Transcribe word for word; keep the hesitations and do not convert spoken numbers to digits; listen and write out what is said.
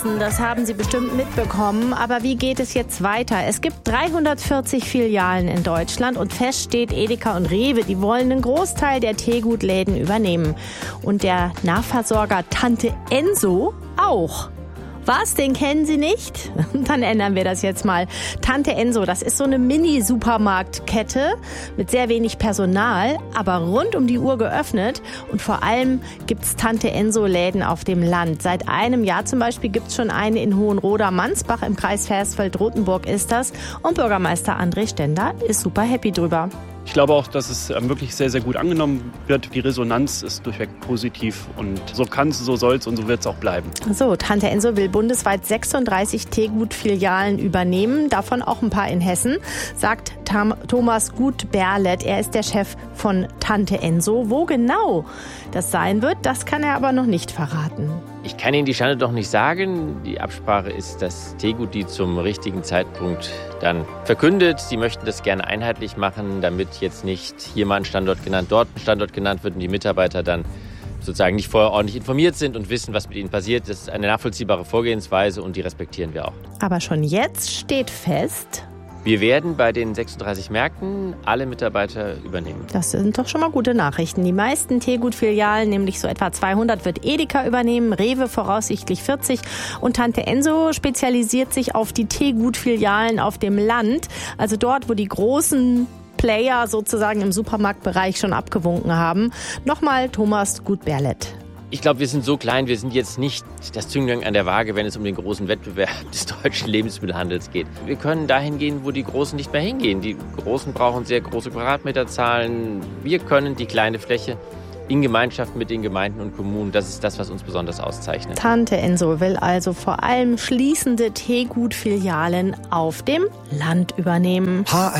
Das haben Sie bestimmt mitbekommen. Aber wie geht es jetzt weiter? Es gibt dreihundertvierzig Filialen in Deutschland und fest steht, Edeka und Rewe, die wollen einen Großteil der Teegutläden übernehmen. Und der Nahversorger Tante Enso auch. Was, den kennen Sie nicht? Dann ändern wir das jetzt mal. Tante Enso, das ist so eine Mini-Supermarktkette mit sehr wenig Personal, aber rund um die Uhr geöffnet. Und vor allem gibt's Tante Enso-Läden auf dem Land. Seit einem Jahr zum Beispiel gibt's schon eine in Hohenroda-Mansbach im Kreis Versfeld-Rotenburg ist das. Und Bürgermeister André Stender ist super happy drüber. Ich glaube auch, dass es wirklich sehr, sehr gut angenommen wird. Die Resonanz ist durchweg positiv und so kann es, so soll es und so wird es auch bleiben. So, Tante Enso will bundesweit sechsunddreißig Teegut-Filialen übernehmen, davon auch ein paar in Hessen, sagt Tam- Thomas Gut-Berlet. Er ist der Chef von Tante Enso. Wo genau das sein wird, das kann er aber noch nicht verraten. Ich kann Ihnen die Schande doch nicht sagen. Die Absprache ist, dass Teegut die zum richtigen Zeitpunkt dann verkündet. Sie möchten das gerne einheitlich machen, damit jetzt nicht hier mal ein Standort genannt, dort ein Standort genannt wird und die Mitarbeiter dann sozusagen nicht vorher ordentlich informiert sind und wissen, was mit ihnen passiert. Das ist eine nachvollziehbare Vorgehensweise und die respektieren wir auch. Aber schon jetzt steht fest: Wir werden bei den sechsunddreißig Märkten alle Mitarbeiter übernehmen. Das sind doch schon mal gute Nachrichten. Die meisten Teegut-Filialen, nämlich so etwa zweihundert, wird Edeka übernehmen, Rewe voraussichtlich vierzig. Und Tante Enso spezialisiert sich auf die Teegut-Filialen auf dem Land. Also dort, wo die großen Player sozusagen im Supermarktbereich schon abgewunken haben. Nochmal Thomas Gut-Berlet. Ich glaube, wir sind so klein, wir sind jetzt nicht das Zünglein an der Waage, wenn es um den großen Wettbewerb des deutschen Lebensmittelhandels geht. Wir können dahin gehen, wo die Großen nicht mehr hingehen. Die Großen brauchen sehr große Quadratmeterzahlen. Wir können die kleine Fläche in Gemeinschaft mit den Gemeinden und Kommunen. Das ist das, was uns besonders auszeichnet. Tante Enso will also vor allem schließende Teegut-Filialen auf dem Land übernehmen.